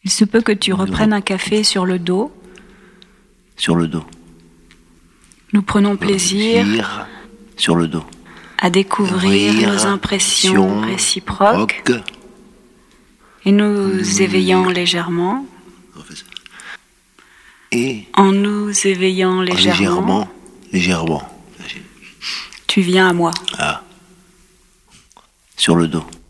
Il se peut que tu reprennes un café sur le dos. Sur le dos. Nous prenons plaisir sur le dos. À découvrir nos impressions réciproques et nous éveillant légèrement. Et en nous éveillant légèrement, légèrement. Tu viens à moi. Ah. Sur le dos.